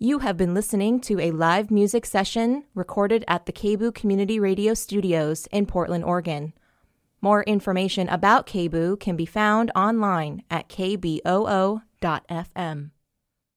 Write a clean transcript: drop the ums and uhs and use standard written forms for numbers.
You have been listening to a live music session recorded at the KBOO Community Radio Studios in Portland, Oregon. More information about KBOO can be found online at kboo.fm.